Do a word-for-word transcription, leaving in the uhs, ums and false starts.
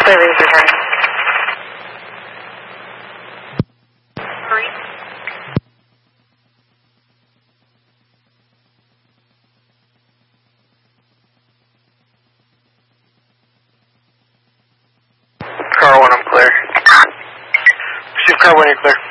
clear ready for turn. Three. Car one, I'm clear. Receive car one, you're clear.